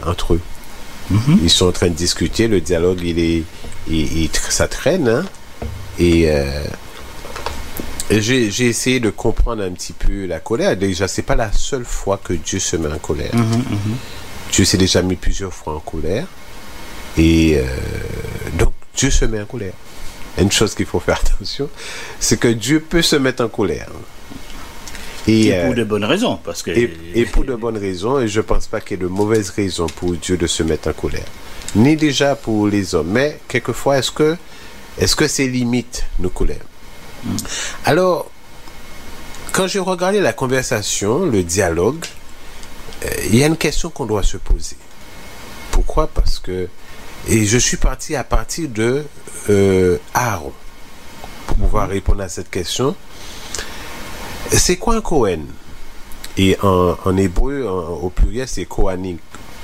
entre eux. Ils sont en train de discuter, le dialogue, ça traîne, hein? Et j'ai essayé de comprendre un petit peu la colère. Déjà, c'est pas la seule fois que Dieu se met en colère. Dieu s'est déjà mis plusieurs fois en colère. Et donc, Dieu se met en colère. Une chose qu'il faut faire attention, c'est que Dieu peut se mettre en colère. Et pour de bonnes raisons. Parce que... et pour de bonnes raisons, et je ne pense pas qu'il y ait de mauvaises raisons pour Dieu de se mettre en colère. Ni déjà pour les hommes. Mais quelquefois, est-ce que c'est limite nos colères? Alors, quand j'ai regardé la conversation, le dialogue, il y a une question qu'on doit se poser. Pourquoi? Parce que, et je suis parti à partir de Aaron pour pouvoir répondre à cette question. C'est quoi un Kohen? Et en hébreu, au pluriel, c'est Kohanim.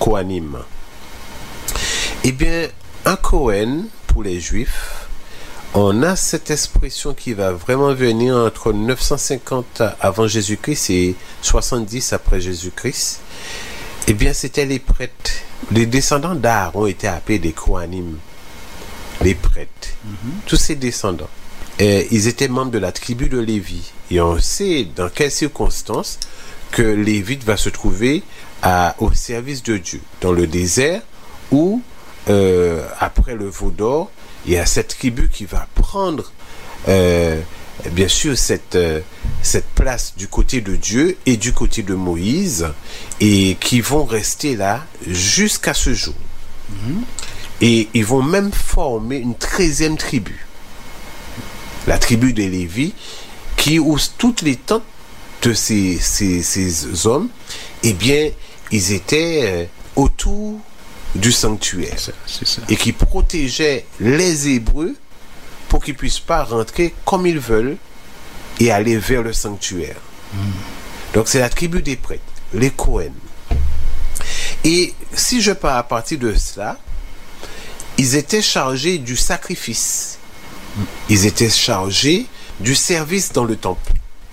Eh bien, un Kohen, pour les Juifs, on a cette expression qui va vraiment venir entre 950 avant Jésus-Christ et 70 après Jésus-Christ. Eh bien, c'était les prêtres. Les descendants d'Aaron étaient appelés des Kohanim, les prêtres. Tous ces descendants. Et ils étaient membres de la tribu de Lévi. Et on sait dans quelles circonstances que Lévi va se trouver au service de Dieu, dans le désert, où, après le veau d'or, il y a cette tribu qui va prendre, bien sûr, cette place du côté de Dieu et du côté de Moïse, et qui vont rester là jusqu'à ce jour. Et ils vont même former une 13e tribu. La tribu de Lévi, qui ouvre toutes les tentes de ces hommes, eh bien, ils étaient autour du sanctuaire. C'est ça. Et qui protégeaient les Hébreux pour qu'ils ne puissent pas rentrer comme ils veulent et aller vers le sanctuaire. Donc, c'est la tribu des prêtres, les Kohen. Et si je pars à partir de cela, ils étaient chargés du sacrifice. Ils étaient chargés du service dans le temple.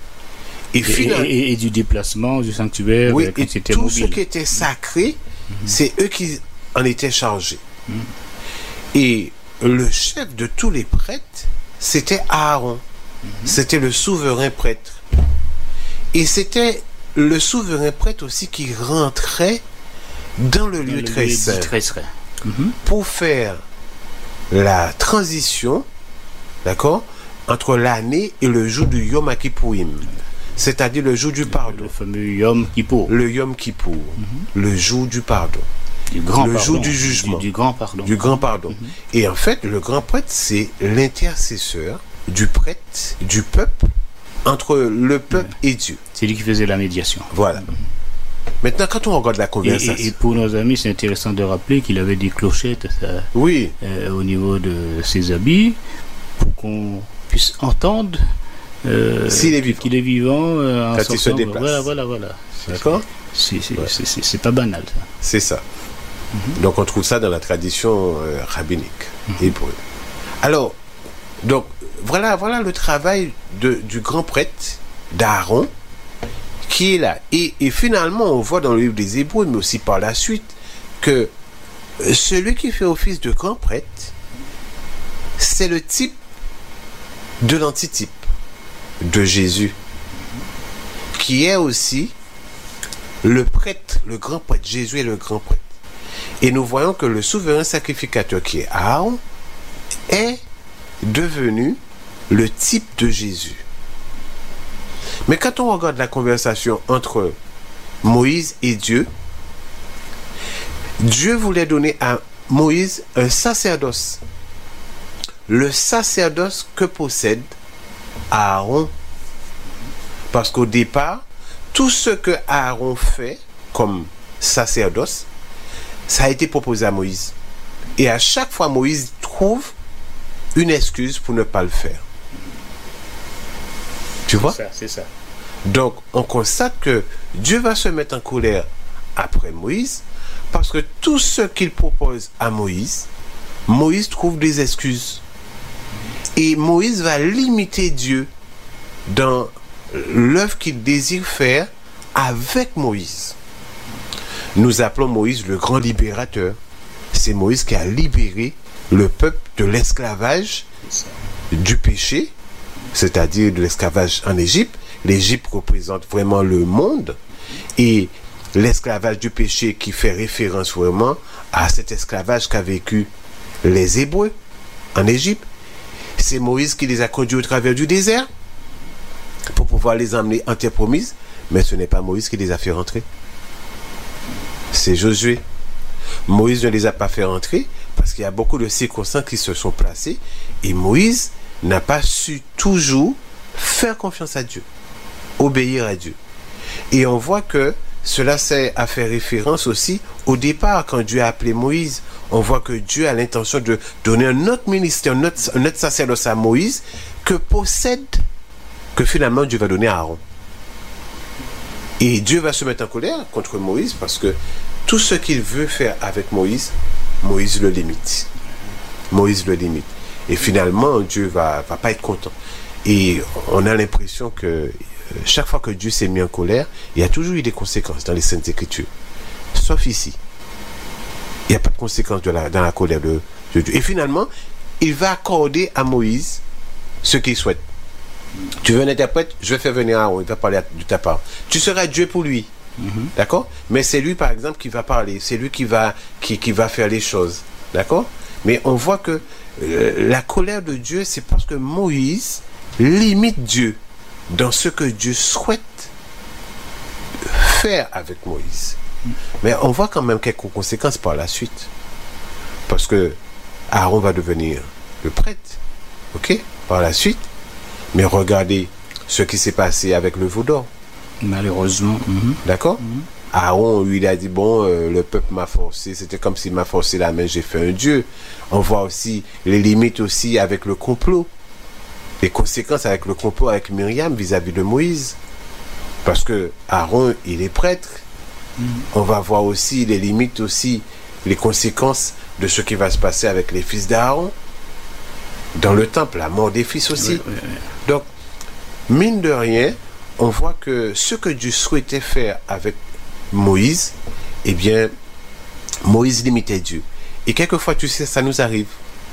Et du déplacement du sanctuaire, oui, quand et c'était tout mobile. ce qui était sacré, c'est eux qui en étaient chargés. Et le chef de tous les prêtres, c'était Aaron. C'était le souverain prêtre. Et c'était le souverain prêtre aussi qui rentrait dans le lieu très saint pour faire la transition, d'accord, entre l'année et le jour du Yom Kippourim, c'est-à-dire le jour du pardon. Le fameux Yom Kippour. Le Yom Kippour, le jour du pardon. Le jour du jugement. Du grand pardon. Du grand pardon. Et en fait, le grand prêtre, c'est l'intercesseur du prêtre, du peuple, entre le peuple et Dieu. C'est lui qui faisait la médiation. Voilà. Maintenant, quand on regarde la conversation... Et pour nos amis, c'est intéressant de rappeler qu'il avait des clochettes oui. Au niveau de ses habits, pour qu'on puisse entendre s'il est vivant. Qu'il est vivant quand il se déplace. Voilà. D'accord. C'est pas banal, ça. C'est ça. Donc, on trouve ça dans la tradition rabbinique hébreu. Alors, donc, voilà le travail du grand prêtre d'Aaron qui est là. Et finalement, on voit dans le livre des Hébreux, mais aussi par la suite, que celui qui fait office de grand prêtre, c'est le type de l'antitype de Jésus, qui est aussi le prêtre, le grand prêtre. Jésus est le grand prêtre. Et nous voyons que le souverain sacrificateur qui est Aaron est devenu le type de Jésus. Mais quand on regarde la conversation entre Moïse et Dieu, Dieu voulait donner à Moïse un sacerdoce. Le sacerdoce que possède Aaron. Parce qu'au départ, tout ce que Aaron fait comme sacerdoce, ça a été proposé à Moïse. Et à chaque fois, Moïse trouve une excuse pour ne pas le faire. Tu vois? C'est ça. Donc, on constate que Dieu va se mettre en colère après Moïse, parce que tout ce qu'il propose à Moïse, Moïse trouve des excuses. Et Moïse va limiter Dieu dans l'œuvre qu'il désire faire avec Moïse. Nous appelons Moïse le grand libérateur. C'est Moïse qui a libéré le peuple de l'esclavage, du péché, c'est-à-dire de l'esclavage en Égypte. L'Égypte représente vraiment le monde, et l'esclavage du péché qui fait référence vraiment à cet esclavage qu'a vécu les Hébreux en Égypte. C'est Moïse qui les a conduits au travers du désert pour pouvoir les emmener en terre promise, mais ce n'est pas Moïse qui les a fait rentrer. C'est Josué. Moïse ne les a pas fait rentrer parce qu'il y a beaucoup de circonstances qui se sont placées, et Moïse n'a pas su toujours faire confiance à Dieu, obéir à Dieu. Et on voit que cela c'est à faire référence aussi au départ quand Dieu a appelé Moïse. On voit que Dieu a l'intention de donner un autre ministère, un autre sacerdoce à Moïse que finalement Dieu va donner à Aaron. Et Dieu va se mettre en colère contre Moïse parce que tout ce qu'il veut faire avec Moïse, Moïse le limite. Moïse le limite. Et finalement, Dieu va pas être content. Et on a l'impression que chaque fois que Dieu s'est mis en colère, il y a toujours eu des conséquences dans les Saintes Écritures. Sauf ici. Il n'y a pas de conséquences dans la colère de Dieu. Et finalement, il va accorder à Moïse ce qu'il souhaite. Tu veux un interprète? Je vais faire venir Aaron, il va parler de ta part. Tu seras Dieu pour lui. D'accord? Mais c'est lui, par exemple, qui va parler. C'est lui qui va faire les choses. D'accord? Mais on voit que la colère de Dieu, c'est parce que Moïse limite Dieu dans ce que Dieu souhaite faire avec Moïse. Mais on voit quand même quelques conséquences par la suite. Parce que Aaron va devenir le prêtre. Ok? Par la suite. Mais regardez ce qui s'est passé avec le veau d'or. Malheureusement. D'accord? Aaron, lui, il a dit, bon, le peuple m'a forcé. C'était comme s'il m'a forcé la main, j'ai fait un dieu. On voit aussi les limites aussi avec le complot. Les conséquences avec le complot avec Myriam vis-à-vis de Moïse. Parce que Aaron, il est prêtre. On va voir aussi les limites aussi, les conséquences de ce qui va se passer avec les fils d'Aaron. Dans le temple, la mort des fils aussi. Oui. Donc, mine de rien, on voit que ce que Dieu souhaitait faire avec Moïse, eh bien, Moïse limitait Dieu. Et quelquefois, tu sais, ça nous arrive.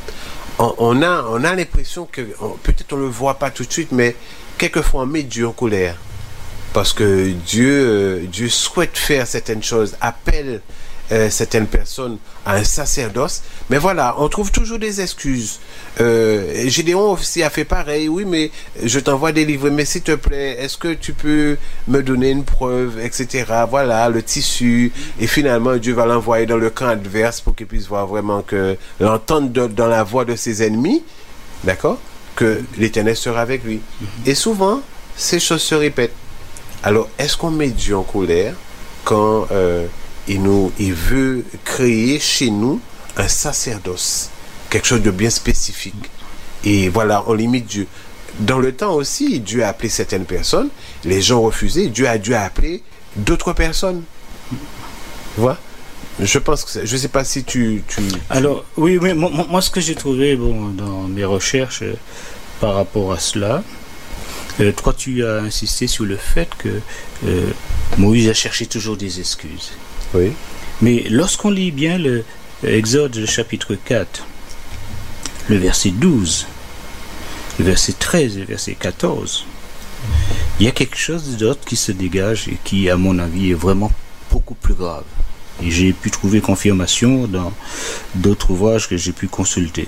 On a l'impression que, peut-être on ne le voit pas tout de suite, mais quelquefois on met Dieu en colère. Parce que Dieu souhaite faire certaines choses, appelle certaines personnes à un sacerdoce. Mais voilà, on trouve toujours des excuses. Gédéon aussi a fait pareil. Oui, mais je t'envoie des livres. Mais s'il te plaît, est-ce que tu peux me donner une preuve, etc. Voilà, le tissu. Et finalement, Dieu va l'envoyer dans le camp adverse pour qu'il puisse voir vraiment que l'entendre dans la voix de ses ennemis. D'accord? Que l'Éternel sera avec lui. Et souvent, ces choses se répètent. Alors, est-ce qu'on met Dieu en colère quand il veut créer chez nous un sacerdoce, quelque chose de bien spécifique? Et voilà, on limite Dieu. Dans le temps aussi, Dieu a appelé certaines personnes, les gens refusaient, Dieu a dû appeler d'autres personnes. Tu vois? Je pense que je ne sais pas si tu... Alors, oui, moi ce que j'ai trouvé dans mes recherches par rapport à cela, toi, tu as insisté sur le fait que Moïse a cherché toujours des excuses. Oui. Mais lorsqu'on lit bien l'Exode, le chapitre 4, le verset 12, le verset 13 et le verset 14, il y a quelque chose d'autre qui se dégage et qui, à mon avis, est vraiment beaucoup plus grave. Et j'ai pu trouver confirmation dans d'autres ouvrages que j'ai pu consulter.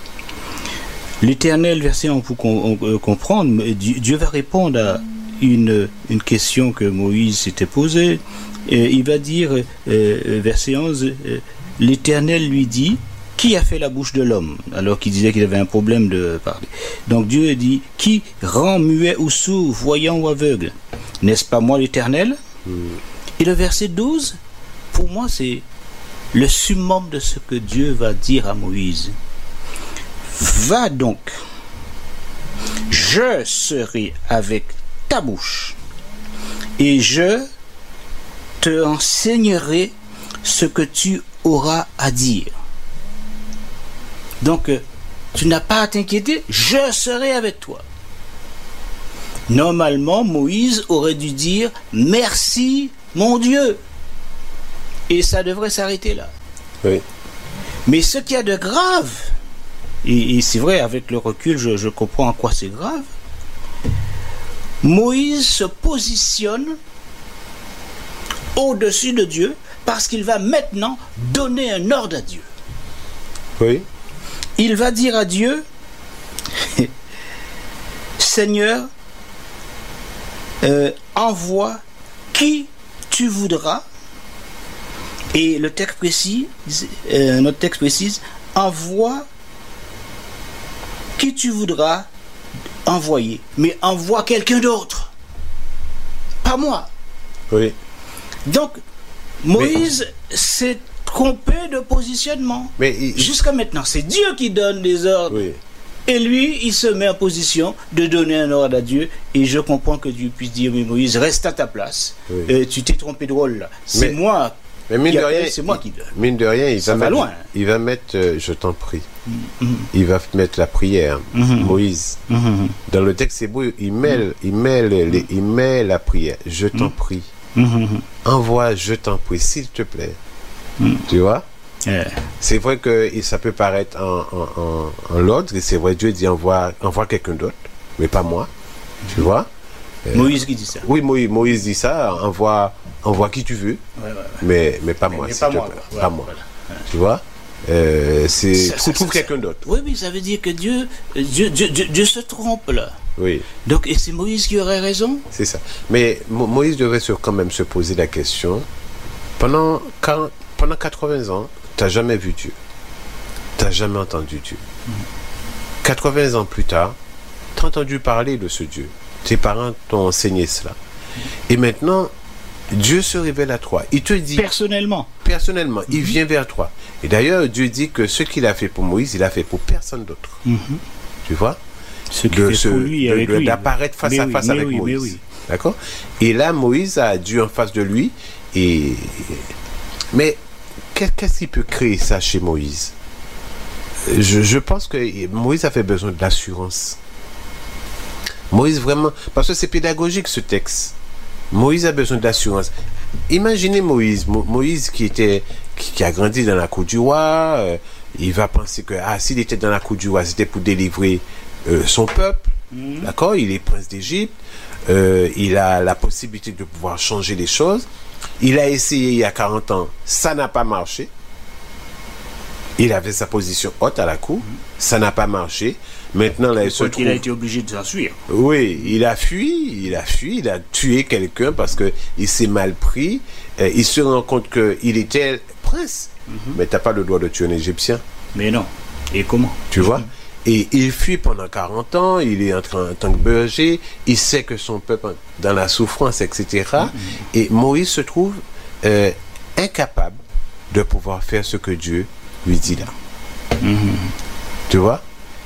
L'Éternel, verset, on peut comprendre, Dieu va répondre à une question que Moïse s'était posée. Et il va dire, verset 11, l'Éternel lui dit, qui a fait la bouche de l'homme? Alors qu'il disait qu'il avait un problème de parler. Donc Dieu dit, qui rend muet ou sourd, voyant ou aveugle? N'est-ce pas moi l'Éternel? Et le verset 12, pour moi, c'est le summum de ce que Dieu va dire à Moïse. Va donc, je serai avec ta bouche, et je te enseignerai ce que tu auras à dire. Donc, tu n'as pas à t'inquiéter, je serai avec toi. Normalement, Moïse aurait dû dire, merci mon Dieu. Et ça devrait s'arrêter là. Oui. Mais ce qu'il y a de grave, et c'est vrai, avec le recul, je comprends en quoi c'est grave, Moïse se positionne au-dessus de Dieu parce qu'il va maintenant donner un ordre à Dieu. Oui. Il va dire à Dieu, Seigneur, envoie qui tu voudras. Et le texte précise, notre texte précise, envoie qui tu voudras envoyer, mais envoie quelqu'un d'autre, pas moi. Oui. Donc, Moïse s'est trompé de positionnement. Jusqu'à maintenant, c'est Dieu qui donne des ordres. Oui. Et lui, il se met en position de donner un ordre à Dieu. Et je comprends que Dieu puisse dire, mais Moïse, reste à ta place. Oui. Tu t'es trompé de rôle là. C'est moi. Mais mine de rien, c'est moi qui donne. Mine de rien, il va mettre je t'en prie. Il va mettre la prière. Moïse. Dans le texte hébreu, il met la prière. Je t'en prie. Envoie, je t'en prie, s'il te plaît. Tu vois? C'est vrai que ça peut paraître en l'ordre, et c'est vrai, Dieu dit envoie quelqu'un d'autre, mais pas moi. Tu vois? Moïse qui dit ça. Oui, Moïse dit ça, envoie qui tu veux, mais pas moi, s'il te plaît. Pas moi. Voilà. Tu vois? Trouve quelqu'un d'autre. Oui, ça veut dire que Dieu se trompe là. Oui. Donc, et c'est Moïse qui aurait raison? C'est ça. Mais Moïse devrait quand même se poser la question, pendant 80 ans, tu n'as jamais vu Dieu. Tu n'as jamais entendu Dieu. 80 ans plus tard, tu as entendu parler de ce Dieu. Tes parents t'ont enseigné cela. Et maintenant, Dieu se révèle à toi. Il te dit... Personnellement, il vient vers toi. Et d'ailleurs, Dieu dit que ce qu'il a fait pour Moïse, il a fait pour personne d'autre. Tu vois? D'apparaître face à face avec Moïse. D'accord? Et là, Moïse a Dieu en face de lui. Mais qu'est-ce qui peut créer ça chez Moïse? Je pense que Moïse a fait besoin de l'assurance. Moïse vraiment... Parce que c'est pédagogique ce texte. Moïse a besoin d'assurance. Imaginez Moïse qui a grandi dans la cour du roi. Il va penser que s'il était dans la cour du roi, c'était pour délivrer son peuple. D'accord? Il est prince d'Égypte. Il a la possibilité de pouvoir changer les choses. Il a essayé il y a 40 ans. Ça n'a pas marché. Il avait sa position haute à la cour. Ça n'a pas marché. Maintenant, là, il a été obligé de s'enfuir. Oui, il a fui, il a tué quelqu'un parce qu'il s'est mal pris. Il se rend compte qu'il était prince. Mais tu n'as pas le droit de tuer un Égyptien. Mais non. Et comment? Tu vois? Et il fuit pendant 40 ans, il est en tant que berger, il sait que son peuple est dans la souffrance, etc. Et Moïse se trouve incapable de pouvoir faire ce que Dieu lui dit là. Tu vois?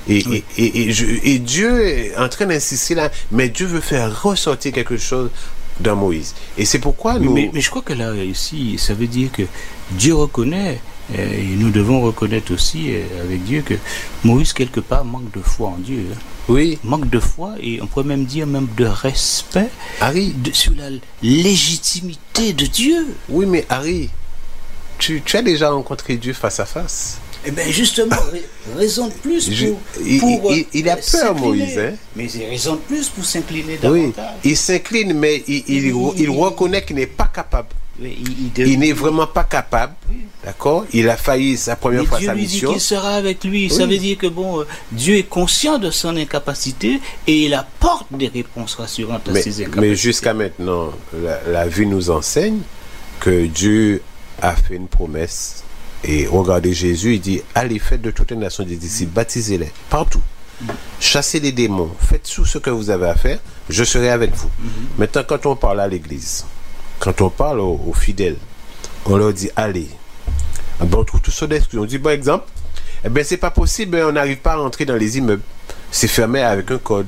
Et Dieu est en train d'insister là, mais Dieu veut faire ressortir quelque chose dans Moïse. Et c'est pourquoi nous... Mais je crois que là, ici, ça veut dire que Dieu reconnaît, et nous devons reconnaître aussi avec Dieu que Moïse, quelque part, manque de foi en Dieu. Oui. Manque de foi, et on pourrait même dire même de respect sur la légitimité de Dieu. Oui, mais Harry, tu as déjà rencontré Dieu face à face. Eh bien, justement, raison de plus pour il a peur, Moïse. Hein? Mais c'est raison de plus pour s'incliner davantage. Oui, il s'incline, mais il reconnaît qu'il n'est pas capable. Il n'est vraiment pas capable. D'accord? Il a failli sa première fois sa mission. Dieu lui dit qu'il sera avec lui. Ça veut dire que Dieu est conscient de son incapacité et il apporte des réponses rassurantes à ses incapacités. Mais jusqu'à maintenant, la vie nous enseigne que Dieu a fait une promesse. Et regardez Jésus, il dit, allez, faites de toutes les nations des disciples, baptisez-les, partout. Chassez les démons, faites tout ce que vous avez à faire, je serai avec vous. Maintenant, quand on parle à l'église, quand on parle aux fidèles, on leur dit, allez. On trouve tout ça d'excuses. On dit, par exemple, c'est pas possible, on n'arrive pas à rentrer dans les immeubles. C'est fermé avec un code.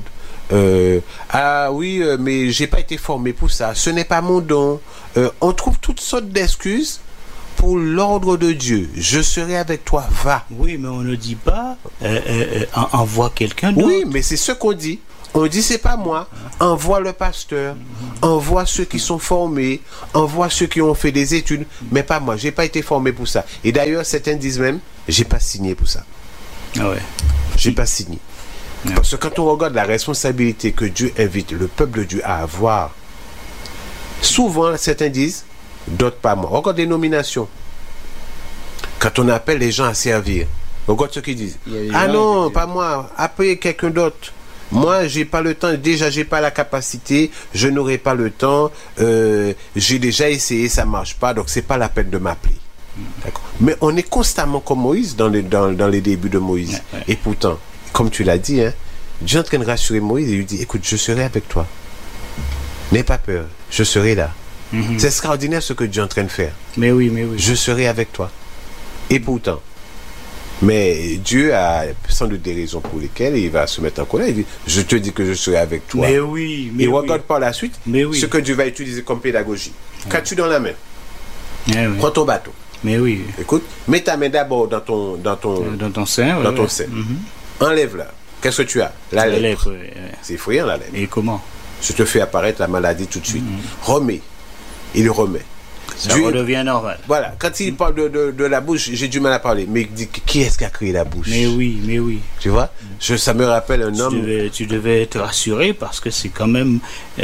Mais j'ai pas été formé pour ça. Ce n'est pas mon don. On trouve toutes sortes d'excuses pour l'ordre de Dieu. Je serai avec toi, va. Oui, mais on ne dit pas envoie quelqu'un d'autre. Oui, mais c'est ce qu'on dit. On dit c'est pas moi, envoie le pasteur, envoie ceux qui sont formés, envoie ceux qui ont fait des études, mais pas moi, j'ai pas été formé pour ça. Et d'ailleurs, certains disent même, j'ai pas signé pour ça. Ah ouais. J'ai pas signé. Parce que quand on regarde la responsabilité que Dieu invite le peuple de Dieu à avoir, souvent certains disent, d'autres pas moi. Regarde les nominations. Quand on appelle les gens à servir, regarde ce qu'ils disent. Ah non, pas moi, appelez quelqu'un d'autre. Moi, j'ai pas le temps, déjà j'ai pas la capacité, je n'aurai pas le temps, j'ai déjà essayé, ça marche pas, donc c'est pas la peine de m'appeler. D'accord. Mais on est constamment comme Moïse dans les débuts de Moïse. Et pourtant, comme tu l'as dit, hein, Dieu est en train de rassurer Moïse et lui dit, écoute, je serai avec toi. N'aie pas peur, je serai là. C'est extraordinaire ce que Dieu est en train de faire. Mais oui, mais oui. Je serai avec toi. Et pourtant, mais Dieu a sans doute des raisons pour lesquelles il va se mettre en colère. Il dit, je te dis que je serai avec toi. Mais oui, mais et regarde par la suite ce que Dieu va utiliser comme pédagogie. Qu'as-tu dans la main? Prends ton bateau. Mais oui. Écoute, mets ta main d'abord dans ton sein. Dans ton sein. Enlève-la. Qu'est-ce que tu as? La lèpre. C'est effrayant, la lèpre. Et comment? Je te fais apparaître la maladie tout de suite. Remets. Il remet. Ça redevient normal. Voilà. Quand il parle de la bouche, j'ai du mal à parler. Mais il dit, qui est-ce qui a créé la bouche? Mais oui, mais oui. Tu vois? Ça me rappelle un homme. Tu devais être rassuré parce que c'est quand même.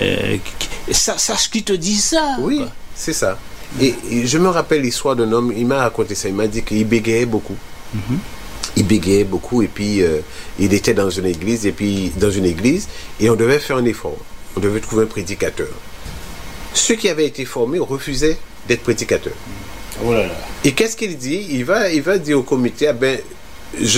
Sache qui te dit ça. Oui, quoi. C'est ça. Et je me rappelle l'histoire d'un homme, il m'a raconté ça. Il m'a dit qu'il bégayait beaucoup. Il bégayait beaucoup et puis il était dans une église et on devait faire un effort. On devait trouver un prédicateur. Ceux qui avaient été formés refusaient d'être prédicateurs. Oh là là. Et qu'est-ce qu'il dit? Il va dire au comité, ah ben, je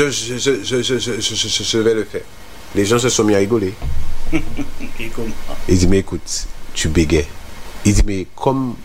vais le faire. Les gens se sont mis à rigoler. Et comment? Il dit, mais écoute, tu bégais. Il dit, mais comme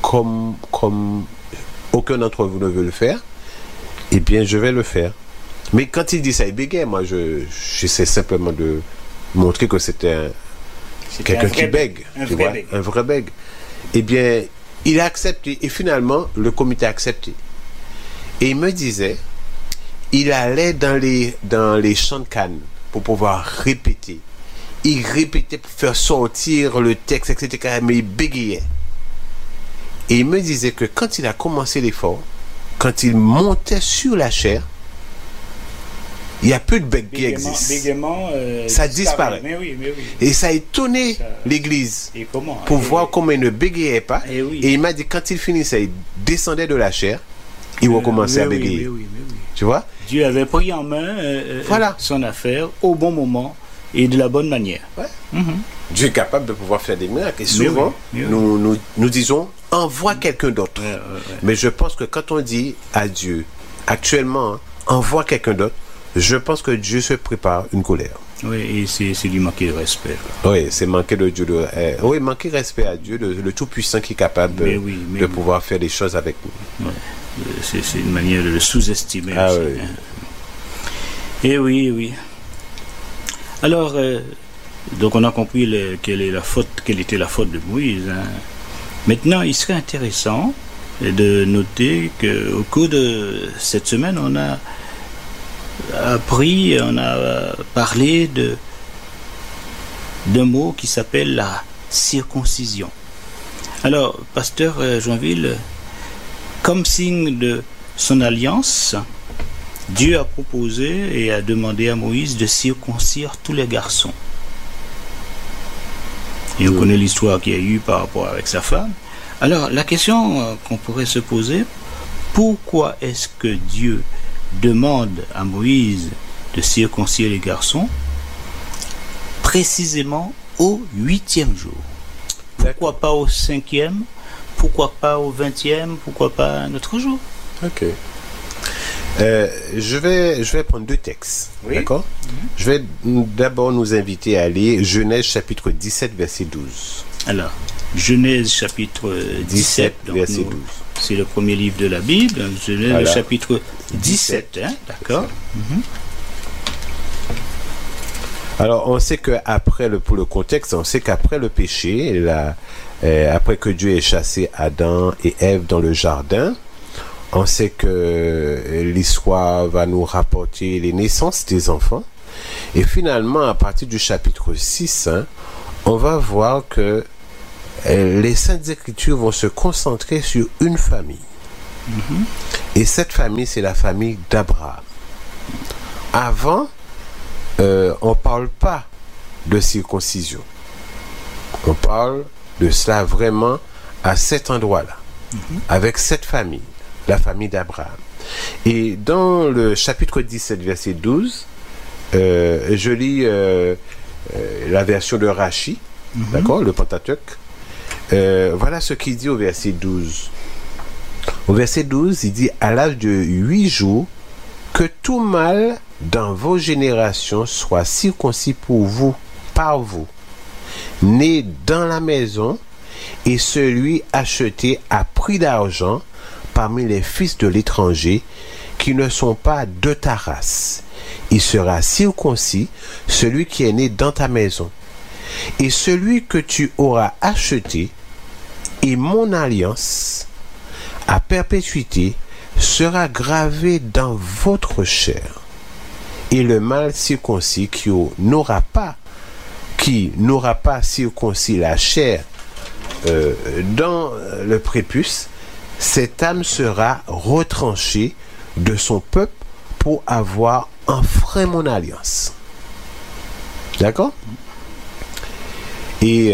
aucun d'entre vous ne veut le faire, eh bien, je vais le faire. Mais quand il dit ça, il bégait. Moi, j'essaie simplement de montrer que c'était quelqu'un qui bègue. Un vrai bègue. Eh bien, il a accepté. Et finalement, le comité a accepté. Et il me disait, il allait dans les champs de canne pour pouvoir répéter. Il répétait pour faire sortir le texte, etc. Mais il bégayait. Et il me disait que quand il a commencé l'effort, quand il montait sur la chair, il y a peu de bègues qui existent. Ça disparaît. Mais oui. Et ça a étonné l'église pour voir comment il ne bégayait pas. Et il m'a dit quand il finissait, il descendait de la chair, il recommençait à bégayer. Tu vois? Dieu avait pris en main son affaire au bon moment et de la bonne manière. Ouais. Dieu est capable de pouvoir faire des miracles. Et souvent, nous disons, envoie quelqu'un d'autre. Mais je pense que quand on dit à Dieu, actuellement, envoie quelqu'un d'autre, je pense que Dieu se prépare une colère. Oui, et c'est lui manquer de respect. Oui, c'est manquer de Dieu. Manquer de respect à Dieu, le Tout-Puissant qui est capable de pouvoir faire des choses avec nous. Ouais. C'est une manière de le sous-estimer. Ah aussi, oui. Hein. Et oui. Alors, donc on a compris quelle était la faute de Moïse. Hein. Maintenant, il serait intéressant de noter qu'au cours de cette semaine, on a parlé d'un mot qui s'appelle la circoncision. Alors, pasteur Joinville, comme signe de son alliance, Dieu a proposé et a demandé à Moïse de circoncire tous les garçons. Et on connaît l'histoire qu'il y a eu par rapport avec sa femme. Alors, la question qu'on pourrait se poser, pourquoi est-ce que Dieu demande à Moïse de circoncire les garçons précisément au 8e jour? Pourquoi pas au 5e? Pourquoi pas au 20e? Pourquoi pas un autre jour? Ok. Je vais prendre deux textes. Oui. D'accord? Je vais d'abord nous inviter à aller Genèse chapitre 17, verset 12. Alors, Genèse chapitre 17, verset 12. C'est le premier livre de la Bible. Genèse le chapitre 17, hein? D'accord? Alors, on sait qu'après, pour le contexte, on sait qu'après le péché, après que Dieu ait chassé Adam et Ève dans le jardin, on sait que l'histoire va nous rapporter les naissances des enfants. Et finalement, à partir du chapitre 6, hein, on va voir que les Saintes Écritures vont se concentrer sur une famille. Et cette famille, c'est la famille d'Abraham. Avant, on ne parle pas de circoncision. On parle de cela vraiment à cet endroit-là, avec cette famille, la famille d'Abraham. Et dans le chapitre 17, verset 12, je lis la version de Rachi, d'accord, le Pentateuque. Voilà ce qu'il dit au verset 12. Au verset 12, il dit: à l'âge de 8 jours, que tout mâle dans vos générations soit circoncis pour vous, par vous, né dans la maison, et celui acheté à prix d'argent parmi les fils de l'étranger qui ne sont pas de ta race. Il sera circoncis, celui qui est né dans ta maison. Et celui que tu auras acheté, et mon alliance à perpétuité sera gravé dans votre chair. Et le mâle circoncis qui n'aura pas circoncis la chair dans le prépuce, cette âme sera retranchée de son peuple pour avoir enfreint mon alliance. D'accord? Et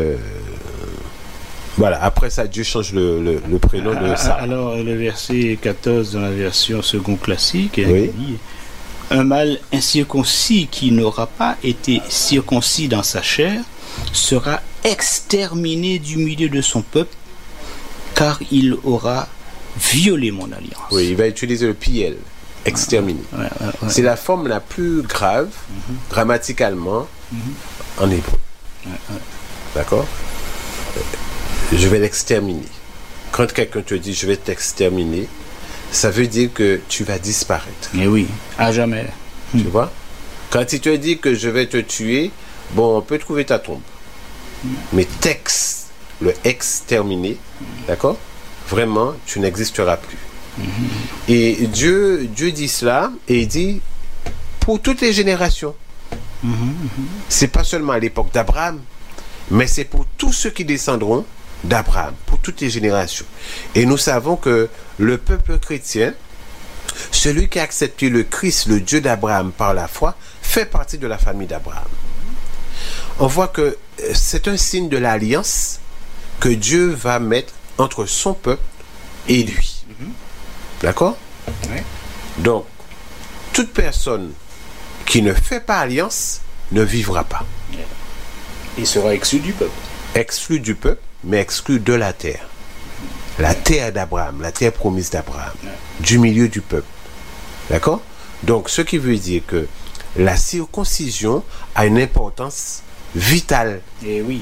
voilà, après ça, Dieu change le prénom de ça. Alors, le verset 14 dans la version second classique, oui. Dit: un mâle incirconcis qui n'aura pas été circoncis dans sa chair sera exterminé du milieu de son peuple, car il aura violé mon alliance. Oui, il va utiliser le piel, exterminé. Ouais. C'est la forme la plus grave, grammaticalement, en hébreu. D'accord? Je vais l'exterminer. Quand quelqu'un te dit je vais t'exterminer, ça veut dire que tu vas disparaître. Et oui, à jamais. Tu vois? Quand il te dit que je vais te tuer, bon, on peut trouver ta tombe. Mais le exterminer, d'accord? Vraiment, tu n'existeras plus. Et Dieu dit cela, et il dit pour toutes les générations. C'est pas seulement à l'époque d'Abraham, mais c'est pour tous ceux qui descendront d'Abraham, pour toutes les générations. Et nous savons que le peuple chrétien, celui qui a accepté le Christ, le Dieu d'Abraham par la foi, fait partie de la famille d'Abraham. On voit que c'est un signe de l'alliance que Dieu va mettre entre son peuple et lui. D'accord? Oui. Donc, toute personne qui ne fait pas alliance ne vivra pas. Il sera exclu du peuple. Exclu du peuple, mais exclu de la terre. La terre d'Abraham, la terre promise d'Abraham, du milieu du peuple. D'accord? Donc, ce qui veut dire que la circoncision a une importance vitale. Et oui.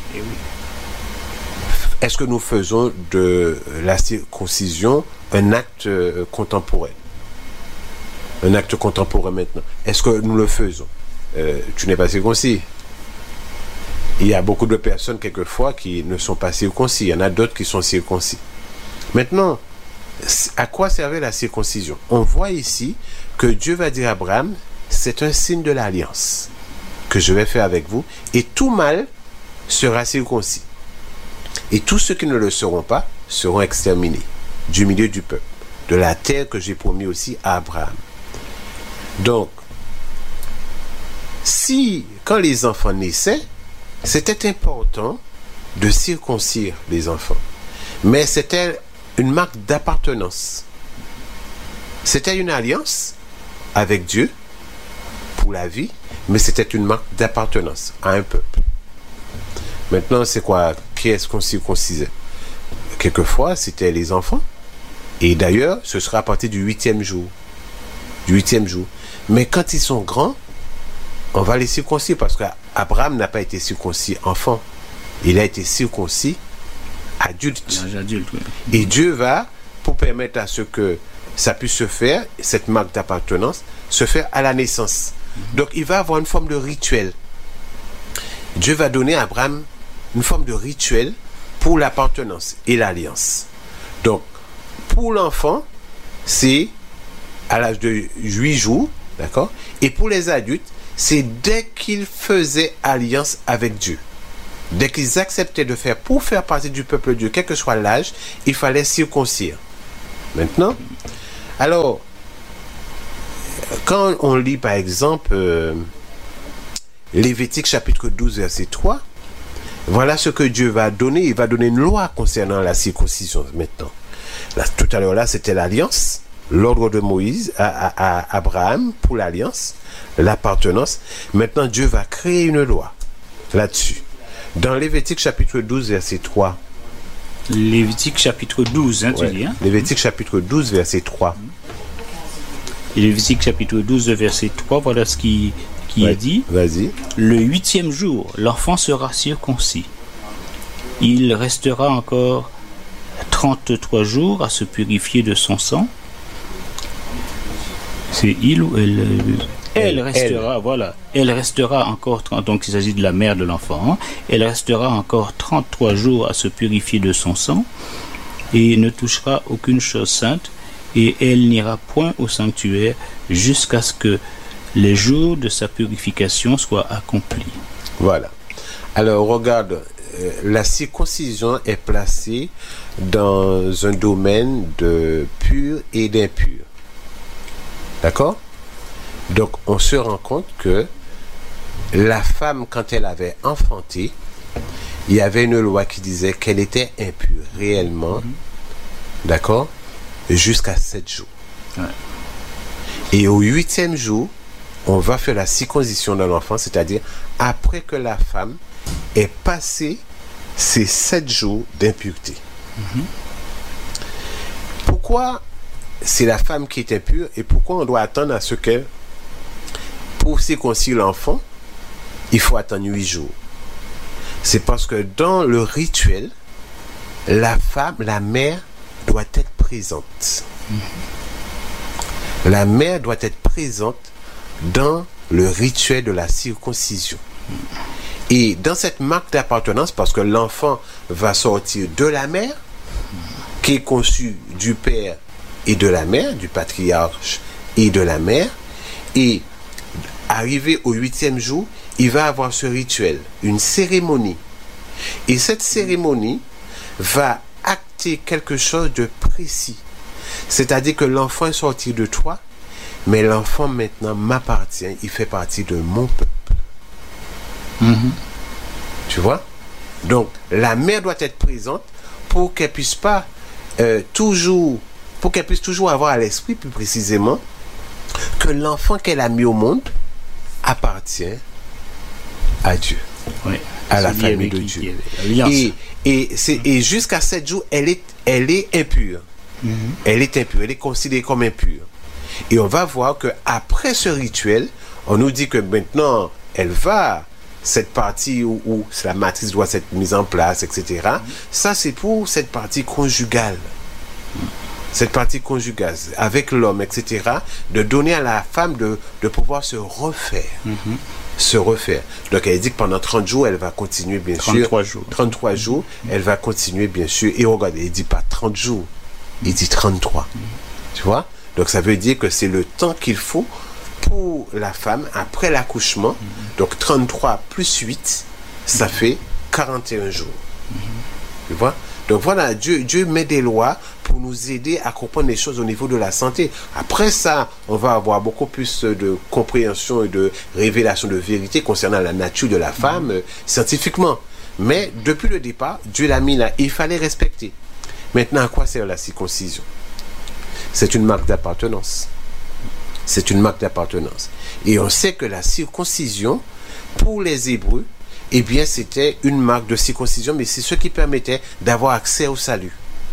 Est-ce que nous faisons de la circoncision un acte contemporain? Un acte contemporain maintenant. Est-ce que nous le faisons? Tu n'es pas circoncis. Il y a beaucoup de personnes, quelquefois, qui ne sont pas circoncis. Il y en a d'autres qui sont circoncis. Maintenant, à quoi servait la circoncision? On voit ici que Dieu va dire à Abraham, c'est un signe de l'alliance que je vais faire avec vous, et tout mâle sera circoncis. Et tous ceux qui ne le seront pas seront exterminés du milieu du peuple, de la terre que j'ai promis aussi à Abraham. Donc, quand les enfants naissaient, c'était important de circoncire les enfants. Mais c'était une marque d'appartenance. C'était une alliance avec Dieu pour la vie, mais c'était une marque d'appartenance à un peuple. Maintenant, c'est quoi? Qui est-ce qu'on circoncisait? Quelquefois, c'était les enfants. Et d'ailleurs, ce sera à partir du 8e jour. Mais quand ils sont grands, on va les circoncire, parce qu'Abraham n'a pas été circoncis enfant. Il a été circoncis adulte. Oui. Et Dieu va, pour permettre à ce que ça puisse se faire, cette marque d'appartenance, se faire à la naissance. Donc il va avoir une forme de rituel. Dieu va donner à Abraham une forme de rituel pour l'appartenance et l'alliance. Donc, pour l'enfant, c'est à l'âge de 8 jours, d'accord? Et pour les adultes, c'est dès qu'ils faisaient alliance avec Dieu. Dès qu'ils acceptaient de faire, pour faire partie du peuple de Dieu, quel que soit l'âge, il fallait circoncire. Maintenant, alors, quand on lit par exemple Lévitique chapitre 12 verset 3, voilà ce que Dieu va donner. Il va donner une loi concernant la circoncision maintenant. Là, tout à l'heure là, c'était l'alliance, l'ordre de Moïse à Abraham pour l'alliance, l'appartenance. Maintenant, Dieu va créer une loi là-dessus. Dans Lévitique chapitre 12 verset 3. Lévitique chapitre 12, tu dis. Lévitique chapitre 12 verset 3. Lévitique chapitre 12 verset 3, voilà ce qui est dit. Vas-y. Le 8e jour, l'enfant sera circoncis. Il restera encore 33 jours à se purifier de son sang. C'est il ou elle? Elle restera, voilà. Elle restera encore 30, donc il s'agit de la mère de l'enfant. Elle restera encore 33 jours à se purifier de son sang et ne touchera aucune chose sainte, et elle n'ira point au sanctuaire jusqu'à ce que les jours de sa purification soient accomplis. Voilà. Alors regarde, la circoncision est placée dans un domaine de pur et d'impur. D'accord? Donc on se rend compte que la femme, quand elle avait enfanté, il y avait une loi qui disait qu'elle était impure réellement, d'accord, jusqu'à 7 jours. Ouais. Et au 8e jour, on va faire la circoncision de l'enfant, c'est-à-dire après que la femme ait passé ces 7 jours d'impureté. Pourquoi c'est la femme qui est impure et pourquoi on doit attendre à ce qu'elle, pour circoncire l'enfant, il faut attendre 8 jours? C'est parce que dans le rituel, la femme, la mère, doit être présente. La mère doit être présente dans le rituel de la circoncision. Et dans cette marque d'appartenance, parce que l'enfant va sortir de la mère, qui est conçue du père et de la mère, du patriarche et de la mère, et arrivé au 8e jour, il va avoir ce rituel, une cérémonie. Et cette cérémonie va acter quelque chose de précis. C'est-à-dire que l'enfant est sorti de toi, mais l'enfant maintenant m'appartient, il fait partie de mon peuple. Tu vois? Donc, la mère doit être présente pour qu'elle puisse pas pour qu'elle puisse toujours avoir à l'esprit, plus précisément, que l'enfant qu'elle a mis au monde appartient à Dieu, à la famille de Dieu. Et jusqu'à 7 jours, elle est impure. Elle est impure, elle est considérée comme impure. Et on va voir que après ce rituel, on nous dit que maintenant, cette partie où la matrice doit être mise en place, etc. Ça, c'est pour cette partie conjugale. Cette partie conjugale, avec l'homme, etc., de donner à la femme de pouvoir se refaire. Se refaire. Donc, elle dit que pendant 30 jours, elle va continuer, bien 33 sûr. 33 jours, elle va continuer, bien sûr. Et regarde, il ne dit pas 30 jours, il dit 33. Tu vois? Donc, ça veut dire que c'est le temps qu'il faut pour la femme après l'accouchement. Donc, 33 plus 8, ça fait 41 jours. Tu vois? Donc voilà, Dieu met des lois pour nous aider à comprendre les choses au niveau de la santé. Après ça, on va avoir beaucoup plus de compréhension et de révélation de vérité concernant la nature de la femme scientifiquement. Mais depuis le départ, Dieu l'a mis là. Il fallait respecter. Maintenant, à quoi sert la circoncision? C'est une marque d'appartenance. C'est une marque d'appartenance. Et on sait que la circoncision, pour les Hébreux, eh bien, c'était une marque de circoncision, mais c'est ce qui permettait d'avoir accès au salut.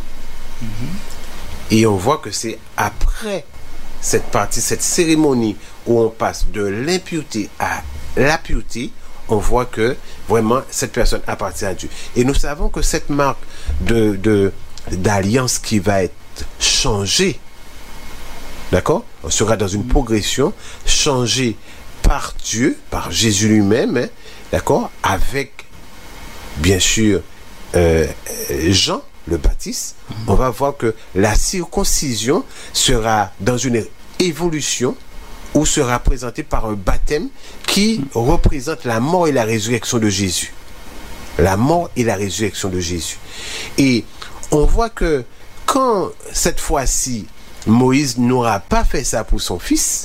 Et on voit que c'est après cette partie, cette cérémonie où on passe de l'impureté à la pureté, on voit que vraiment cette personne appartient à Dieu. Et nous savons que cette marque d'alliance qui va être changée, d'accord? On sera dans une progression changée par Dieu, par Jésus lui-même, d'accord, avec bien sûr Jean le Baptiste. On va voir que la circoncision sera dans une évolution ou sera présenté par un baptême qui représente la mort et la résurrection de Jésus. La mort et la résurrection de Jésus. Et on voit que quand cette fois-ci, Moïse n'aura pas fait ça pour son fils,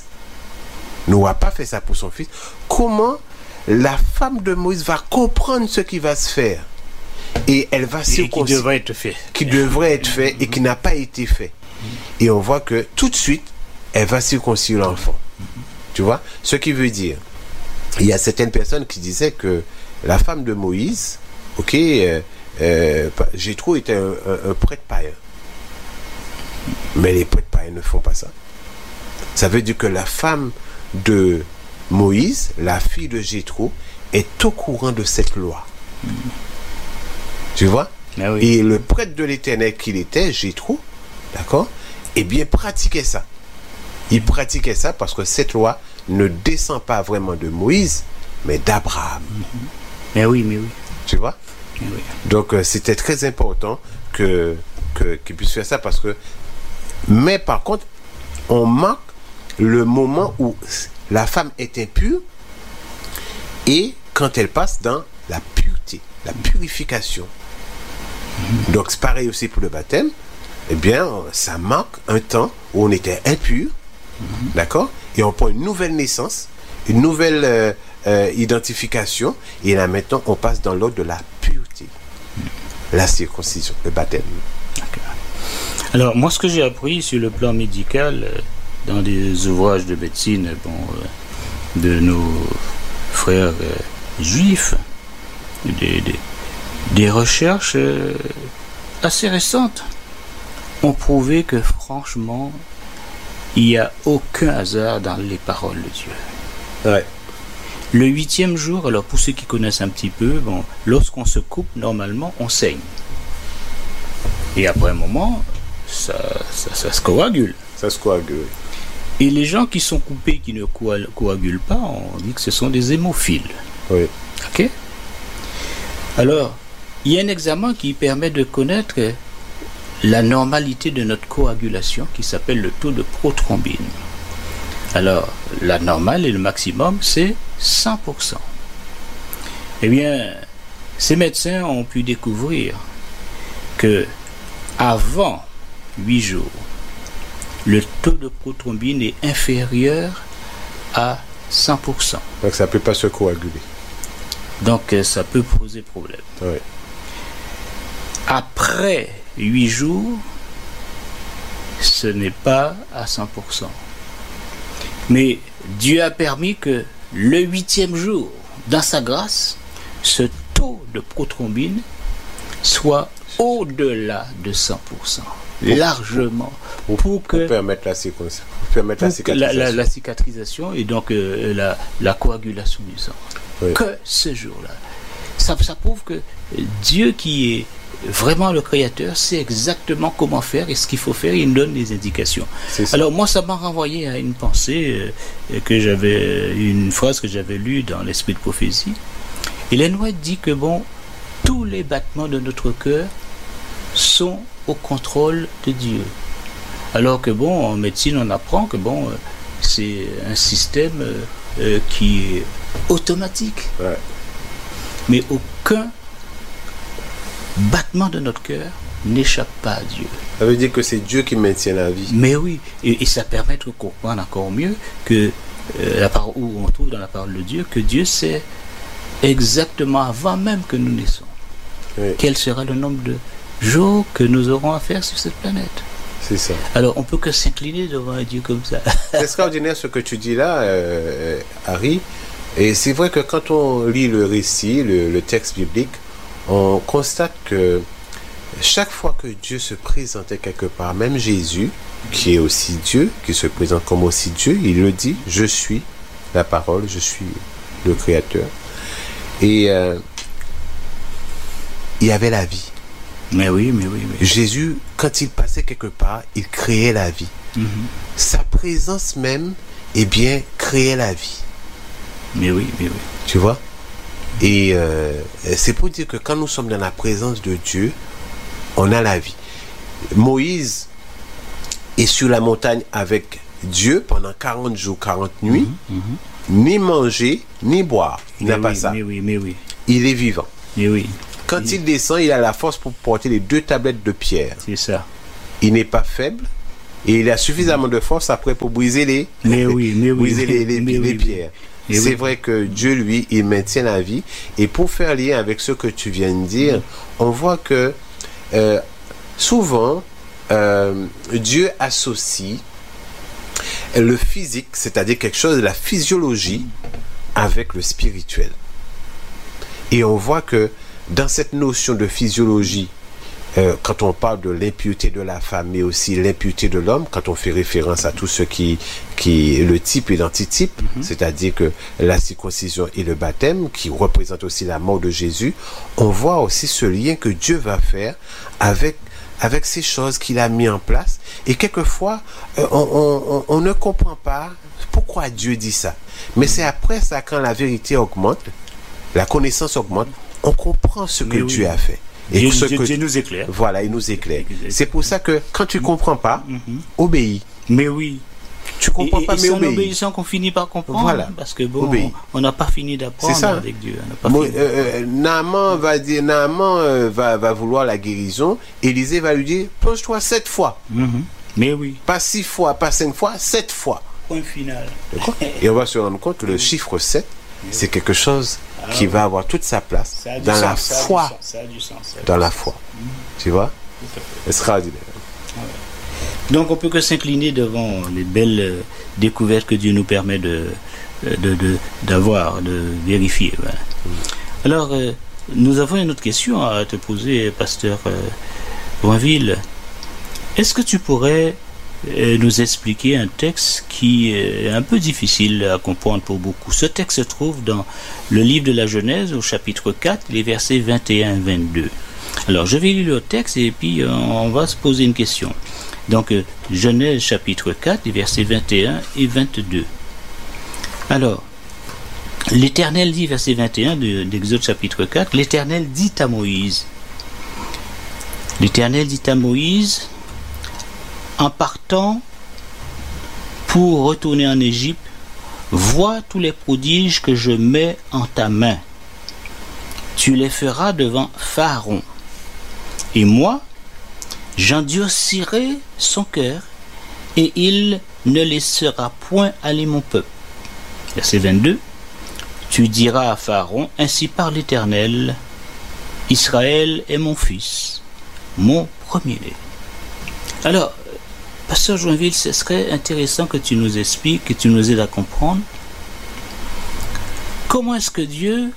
comment la femme de Moïse va comprendre ce qui va se faire? Et elle va circoncire. Qui devrait être fait et qui n'a pas été fait. Et on voit que tout de suite, elle va circoncire l'enfant. Tu vois? Ce qui veut dire, il y a certaines personnes qui disaient que la femme de Moïse, Jéthro était un prêtre païen. Mais les prêtres païens ne font pas ça. Ça veut dire que la femme de Moïse, la fille de Jéthro, est au courant de cette loi. Tu vois? Ah oui. Et le prêtre de l'Éternel qu'il était, Jéthro, d'accord, eh bien pratiquait ça. Il pratiquait ça parce que cette loi ne descend pas vraiment de Moïse, mais d'Abraham. Mais oui. Tu vois? Mais oui. Donc c'était très important qu'il puisse faire ça parce que... Mais par contre, on manque le moment où la femme est impure et quand elle passe dans la pureté, la purification. Donc c'est pareil aussi pour le baptême. Eh bien, ça manque un temps où on était impur, d'accord? Et on prend une nouvelle naissance, une nouvelle identification, et là maintenant on passe dans l'ordre de la pureté, la circoncision, le baptême. Okay. Alors moi, ce que j'ai appris sur le plan médical dans des ouvrages de médecine, de nos frères juifs, des recherches assez récentes ont prouvé que franchement, il n'y a aucun hasard dans les paroles de Dieu. Ouais. Le 8e jour, alors pour ceux qui connaissent un petit peu, lorsqu'on se coupe, normalement, on saigne. Et après un moment, ça se coagule. Ça se coagule. Et les gens qui sont coupés, qui ne coagulent pas, on dit que ce sont des hémophiles. Oui. Ok? Alors, il y a un examen qui permet de connaître la normalité de notre coagulation qui s'appelle le taux de prothrombine. Alors, la normale et le maximum, c'est 100%. Eh bien, ces médecins ont pu découvrir que avant 8 jours, le taux de prothrombine est inférieur à 100%. Donc ça ne peut pas se coaguler. Donc ça peut poser problème. Oui. Après 8 jours, ce n'est pas à 100%. Mais Dieu a permis que le 8e jour, dans sa grâce, ce taux de prothrombine soit au-delà de 100%. Largement. Pour permettre la cicatrisation. La cicatrisation et donc la coagulation du sang. Oui. Que ce jour-là. Ça prouve que Dieu qui est vraiment le Créateur sait exactement comment faire et ce qu'il faut faire, il nous donne des indications. Alors moi, ça m'a renvoyé à une pensée une phrase que j'avais lue dans l'Esprit de prophétie. Et l'Enoël dit que tous les battements de notre cœur sont au contrôle de Dieu. Alors que en médecine, on apprend que c'est un système qui est automatique. Ouais. Mais aucun battement de notre cœur n'échappe pas à Dieu. Ça veut dire que c'est Dieu qui maintient la vie. Mais oui, et ça permet de comprendre encore mieux que où on trouve dans la parole de Dieu que Dieu sait exactement avant même que nous naissons quel sera le nombre de jours que nous aurons à faire sur cette planète. C'est ça. Alors on peut que s'incliner devant un Dieu comme ça. C'est extraordinaire ce que tu dis là, Harry. Et c'est vrai que quand on lit le récit, le texte biblique, on constate que chaque fois que Dieu se présentait quelque part, même Jésus, qui est aussi Dieu, qui se présente comme aussi Dieu, il le dit, je suis la parole, je suis le Créateur. Et il y avait la vie. Mais oui. Jésus, quand il passait quelque part, il créait la vie. Mm-hmm. Sa présence même, créait la vie. Mais oui. Tu vois? Et c'est pour dire que quand nous sommes dans la présence de Dieu, on a la vie. Moïse est sur la montagne avec Dieu, pendant 40 jours, 40 nuits, ni manger, ni boire. Il n'a pas ça. Mais oui. Il est vivant. Mais oui. Quand il descend, il a la force pour porter les 2 tablettes de pierre. C'est ça. Il n'est pas faible et il a suffisamment de force après pour briser les pierres. C'est vrai que Dieu, lui, il maintient la vie. Et pour faire lien avec ce que tu viens de dire, on voit que souvent, Dieu associe le physique, c'est-à-dire quelque chose de la physiologie, avec le spirituel. Et on voit que dans cette notion de physiologie, quand on parle de l'impureté de la femme, mais aussi l'impureté de l'homme, quand on fait référence à tout ce qui est le type et l'antitype, c'est-à-dire que la circoncision et le baptême, qui représentent aussi la mort de Jésus, on voit aussi ce lien que Dieu va faire avec ces choses qu'il a mis en place. Et quelquefois, on ne comprend pas pourquoi Dieu dit ça. Mais c'est après ça, quand la vérité augmente, la connaissance augmente, on comprend ce que Dieu a fait. Et Dieu nous éclaire. Voilà, il nous éclaire. C'est pour ça que quand tu ne comprends pas, obéis. Mais oui. Tu comprends pas, mais c'est en obéis. obéissant qu'on finit par comprendre. Voilà. Parce que on n'a pas fini d'apprendre avec Dieu. Naaman va vouloir la guérison. Élisée va lui dire, plonge-toi 7 fois. Mais oui. Pas 6 fois, pas 5 fois, 7 fois. Point final. Et on va se rendre compte que le chiffre 7, c'est quelque chose qui va avoir toute sa place dans la foi. Ça a du sens. Dans la foi. Tu vois? Extraordinaire. Donc on peut que s'incliner devant les belles découvertes que Dieu nous permet d'avoir, de vérifier. Voilà. Alors, nous avons une autre question à te poser, pasteur Boinville. Est-ce que tu pourrais nous expliquer un texte qui est un peu difficile à comprendre pour beaucoup? Ce texte se trouve dans le livre de la Genèse, au chapitre 4, les versets 21 et 22. Alors, je vais lire le texte et puis on va se poser une question. Donc, Genèse chapitre 4, les versets 21 et 22. Alors, l'Éternel dit, verset 21 d'Exode chapitre 4, l'Éternel dit à Moïse, en partant pour retourner en Égypte, vois tous les prodiges que je mets en ta main. Tu les feras devant Pharaon. Et moi, j'endurcirai son cœur, et il ne laissera point aller mon peuple. Verset 22. Tu diras à Pharaon, ainsi parle l'Éternel, Israël est mon fils, mon premier-né. Alors, pasteur Joinville, ce serait intéressant que tu nous expliques, que tu nous aides à comprendre comment est-ce que Dieu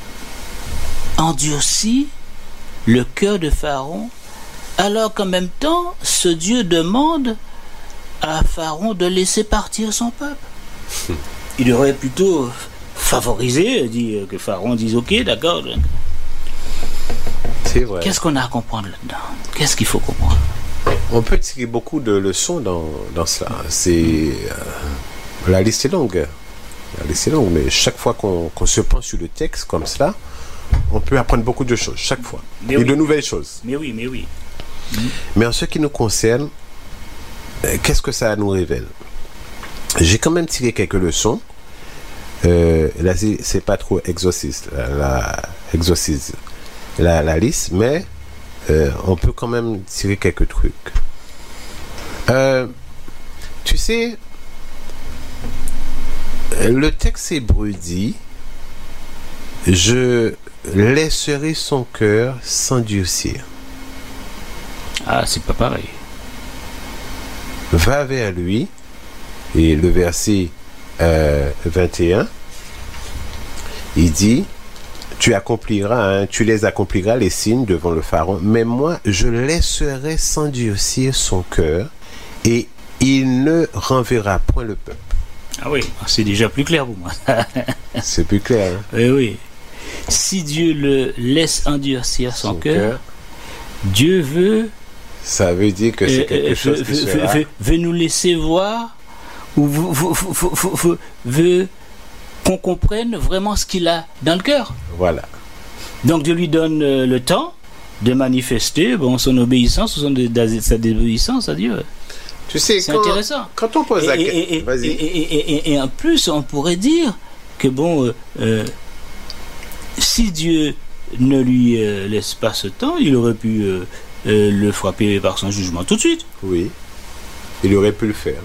endurcit le cœur de Pharaon, alors qu'en même temps, ce Dieu demande à Pharaon de laisser partir son peuple. Il aurait plutôt favorisé, que Pharaon dise ok, d'accord. C'est vrai. Qu'est-ce qu'on a à comprendre là-dedans? Qu'est-ce qu'il faut comprendre? On peut tirer beaucoup de leçons dans cela. La liste est longue. Mais chaque fois qu'on se penche sur le texte comme cela, on peut apprendre beaucoup de choses, chaque fois. De nouvelles choses. Mais oui. Mais en ce qui nous concerne, qu'est-ce que ça nous révèle? J'ai quand même tiré quelques leçons. Là, c'est pas trop exorciste, la liste, mais on peut quand même tirer quelques trucs. Tu sais, le texte hébreu dit, je laisserai son cœur s'endurcir. Ah, c'est pas pareil. Va vers lui, et le verset 21, il dit, tu les accompliras les signes devant le Pharaon, mais moi je laisserai s'endurcir son cœur et il ne renverra point le peuple. Ah oui, c'est déjà plus clair pour moi. C'est plus clair. Hein? Oui. Si Dieu le laisse endurcir son cœur, Dieu veut. Ça veut dire que c'est quelque chose qui sera... veut nous laisser voir, ou veut qu'on comprenne vraiment ce qu'il a dans le cœur. Voilà. Donc Dieu lui donne le temps de manifester son obéissance ou sa désobéissance à Dieu. Tu sais, c'est intéressant. Quand on pose la question... Vas-y. Et en plus, on pourrait dire que bon, si Dieu ne lui laisse pas ce temps, il aurait pu le frapper par son jugement tout de suite. Oui, il aurait pu le faire.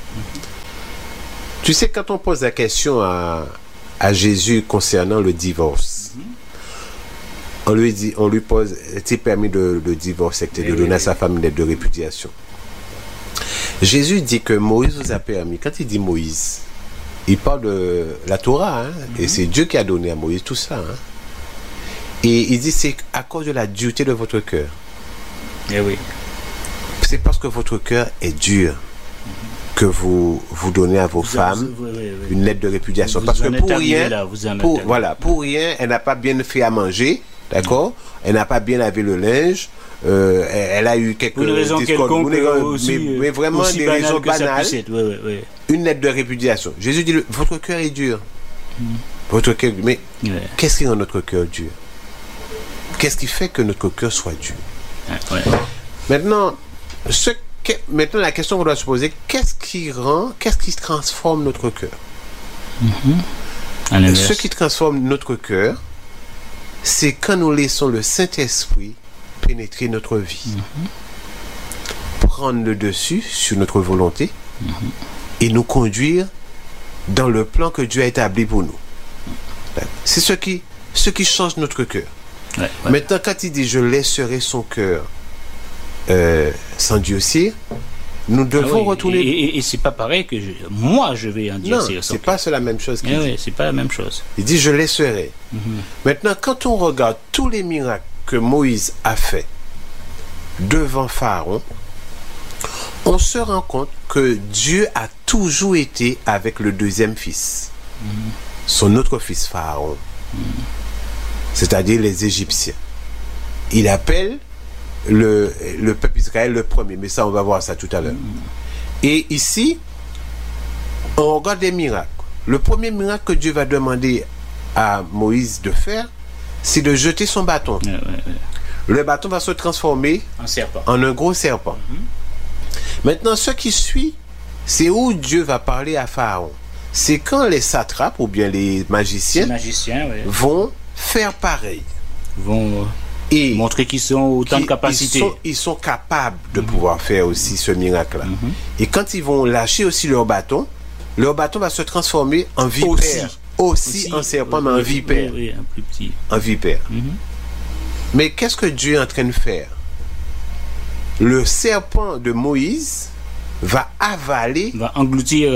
Tu sais, quand on pose la question à Jésus concernant le divorce, on lui pose, est-il permis de divorcer, de donner à sa femme une lettre de répudiation? Jésus dit que Moïse vous a permis. Quand il dit Moïse, il parle de la Torah, hein, et c'est Dieu qui a donné à Moïse tout ça. Hein. Et il dit c'est à cause de la dureté de votre cœur. Eh oui. C'est parce que votre cœur est dur que vous donnez à vos femmes une lettre de répudiation. Parce que pour rien, elle n'a pas bien fait à manger, d'accord? Elle n'a pas bien lavé le linge. Elle a eu quelques discordes, mais vraiment aussi des raisons banales. Une lettre de répudiation. Jésus dit votre cœur est dur. Votre cœur, mais qu'est-ce qui rend notre cœur dur? Qu'est-ce qui fait que notre cœur soit dur? Maintenant, la question qu'on doit se poser, qu'est-ce qui transforme notre cœur? Ce qui transforme notre cœur, c'est quand nous laissons le Saint-Esprit pénétrer notre vie, prendre le dessus sur notre volonté et nous conduire dans le plan que Dieu a établi pour nous. C'est ce qui change notre cœur. Maintenant, quand il dit je laisserai son cœur s'endurcir, nous devons retourner. Et c'est pas pareil que moi je vais endurcir. Non, c'est pas la même chose qu'il dit. C'est pas la même chose. Il dit je laisserai. Maintenant, quand on regarde tous les miracles que Moïse a fait devant Pharaon, on se rend compte que Dieu a toujours été avec le deuxième fils, son autre fils Pharaon, c'est-à-dire les Égyptiens. Il appelle le peuple Israël le premier, mais ça on va voir ça tout à l'heure. Et ici, on regarde des miracles. Le premier miracle que Dieu va demander à Moïse de faire, c'est de jeter son bâton. Le bâton va se transformer en un gros serpent. Maintenant, ce qui suit, c'est où Dieu va parler à Pharaon. C'est quand les satrapes ou bien les magiciens vont faire pareil. Vont montrer qu'ils sont autant de capacités. Ils sont capables de pouvoir faire aussi ce miracle-là. Et quand ils vont lâcher aussi leur bâton va se transformer en vipère. Aussi en serpent, mais en vipère. Un plus petit. En vipère. Mais qu'est-ce que Dieu est en train de faire? Le serpent de Moïse va avaler, va engloutir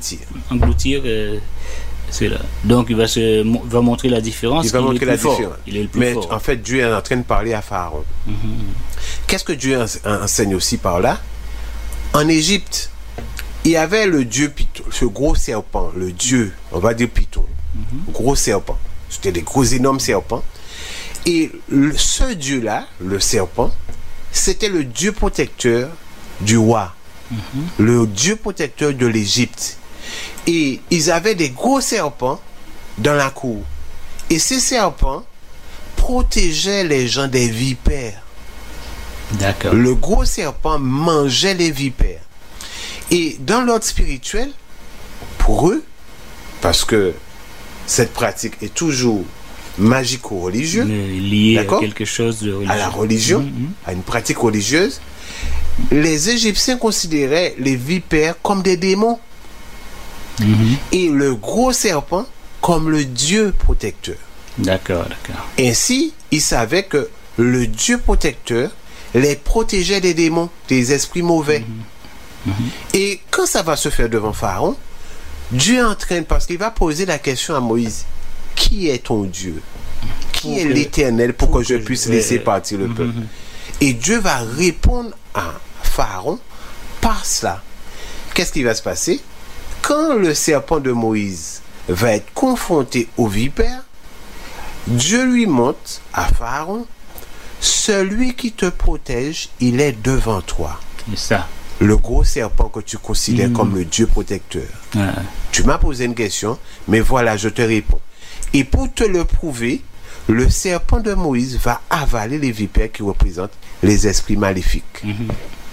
cela. Donc il va montrer la différence. Il va montrer la différence. Il est le plus mais fort. En fait, Dieu est en train de parler à Pharaon. Qu'est-ce que Dieu enseigne aussi par là? En Égypte, il y avait le dieu Python, ce gros serpent, le dieu, on va dire Python, gros serpent. C'était des gros énormes serpents. Et ce dieu-là, le serpent, c'était le dieu protecteur du roi, le dieu protecteur de l'Égypte. Et ils avaient des gros serpents dans la cour. Et ces serpents protégeaient les gens des vipères. D'accord. Le gros serpent mangeait les vipères. Et dans l'ordre spirituel, pour eux, parce que cette pratique est toujours magico-religieux, lié à quelque chose de religieux, à la religion, à une pratique religieuse, les Égyptiens considéraient les vipères comme des démons et le gros serpent comme le Dieu protecteur. D'accord. Ainsi, ils savaient que le Dieu protecteur les protégeait des démons, des esprits mauvais. Et quand ça va se faire devant Pharaon, Dieu entraîne, parce qu'il va poser la question à Moïse: qui est ton Dieu? Qui est l'Éternel pour que je puisse laisser partir le peuple? Et Dieu va répondre à Pharaon par cela. Qu'est-ce qui va se passer? Quand le serpent de Moïse va être confronté aux vipères, Dieu lui montre à Pharaon: celui qui te protège, il est devant toi. C'est ça. Le gros serpent que tu considères comme le Dieu protecteur. Tu m'as posé une question, mais voilà, je te réponds. Et pour te le prouver, le serpent de Moïse va avaler les vipères qui représentent les esprits maléfiques.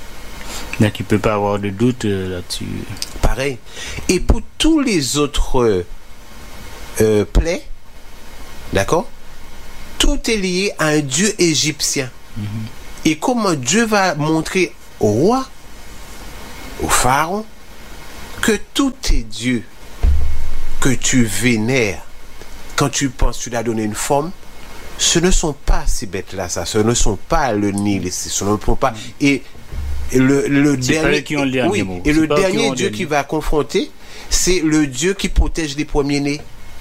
Donc il ne peut pas avoir de doute là-dessus. Pareil. Et pour tous les autres plaies, d'accord, tout est lié à un dieu égyptien. Et comment Dieu va montrer au roi, au pharaon, que tous tes dieux que tu vénères, quand tu penses tu l'as donné une forme, ce ne sont pas ces bêtes-là, ça, ce ne sont pas le Nil, ce ne sont pas. Et le dernier, qui ont le dernier oui, mot. Et le dernier Dieu qui va confronter, c'est le Dieu qui protège les premiers-nés.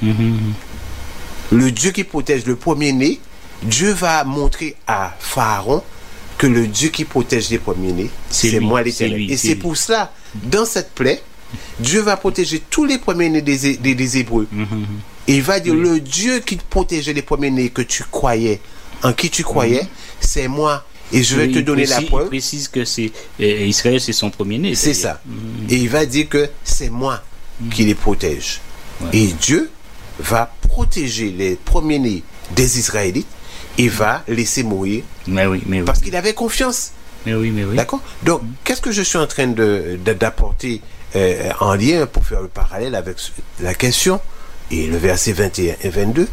Le Dieu qui protège le premier-né, Dieu va montrer à Pharaon que le Dieu qui protège les premiers-nés, c'est moi l'Éternel. Et c'est pour cela, dans cette plaie, Dieu va protéger tous les premiers-nés des Hébreux. Et il va dire, le Dieu qui protégeait les premiers-nés que tu croyais, en qui tu croyais, c'est moi. Et je vais te donner la preuve. Il précise que c'est Israël, c'est son premier-né. C'est ça. Et il va dire que c'est moi qui les protège. Et Dieu va protéger les premiers-nés des Israélites et va laisser mourir. Mais oui. Parce qu'il avait confiance. Mais oui. D'accord? Donc, qu'est-ce que je suis en train d'apporter en lien pour faire le parallèle avec la question et le verset 21 et 22?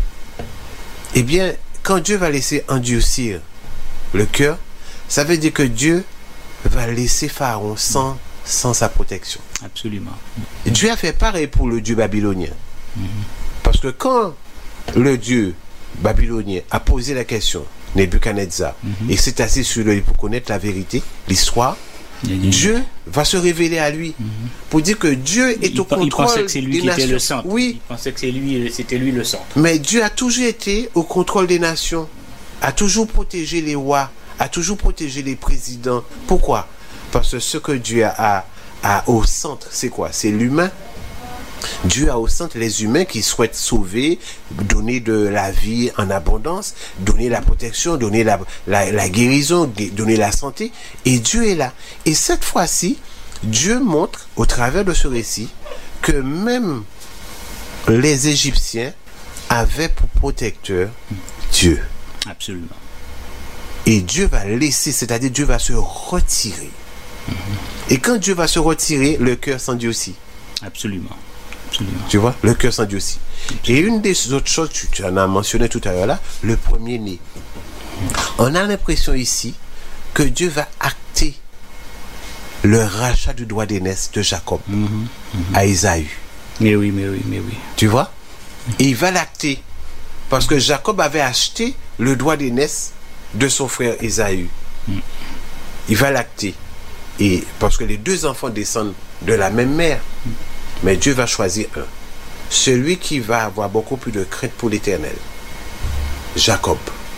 Eh bien, quand Dieu va laisser endurcir le cœur, ça veut dire que Dieu va laisser Pharaon sans sa protection. Absolument. Dieu a fait pareil pour le Dieu babylonien. Parce que quand le Dieu babylonien a posé la question, Nebuchadnezzar, et s'est assis sur lui pour connaître la vérité, l'histoire, Dieu va se révéler à lui pour dire que Dieu est au contrôle. Il pensait que c'est lui des qui nations. était le centre. Oui. Il pensait que c'était lui le centre. Mais Dieu a toujours été au contrôle des nations, a toujours protégé les rois, a toujours protégé les présidents. Pourquoi? Parce que ce que Dieu a au centre, c'est quoi? C'est l'humain. Dieu a au centre les humains qui souhaitent sauver, donner de la vie en abondance, donner la protection, donner la guérison, donner la santé. Et Dieu est là. Et cette fois-ci, Dieu montre au travers de ce récit que même les Égyptiens avaient pour protecteur Dieu. Absolument. Et Dieu va laisser, c'est-à-dire Dieu va se retirer. Et quand Dieu va se retirer, le cœur s'endurcit. Absolument. Tu vois, le cœur s'endurcit. Et une des autres choses, tu en as mentionné tout à l'heure là, le premier-né. On a l'impression ici que Dieu va acter le rachat du droit d'aînesse de Jacob à Ésaü. Mais oui. Tu vois? Et il va l'acter. Parce que Jacob avait acheté le droit d'aînesse de son frère Ésaü. Il va l'acter. Et parce que les deux enfants descendent de la même mère. Mais Dieu va choisir un. Celui qui va avoir beaucoup plus de crainte pour l'Éternel. Jacob.